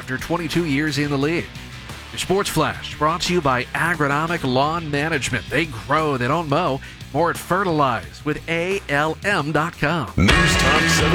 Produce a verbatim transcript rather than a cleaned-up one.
after twenty-two years in the league. Your Sports Flash brought to you by Agronomic Lawn Management. They grow, they don't mow. More at Fertilize with A L M dot com. News Talk